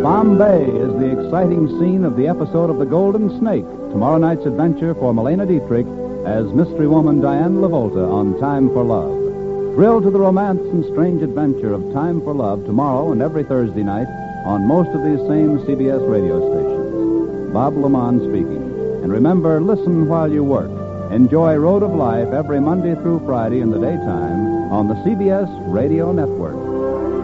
Bombay is the exciting scene of the episode of The Golden Snake, tomorrow night's adventure for Malena Dietrich as mystery woman Diane LaVolta on Time for Love. Thrill to the romance and strange adventure of Time for Love tomorrow and every Thursday night on most of these same CBS radio stations. Bob LeMond speaking. And remember, listen while you work. Enjoy Road of Life every Monday through Friday in the daytime on the CBS Radio Network.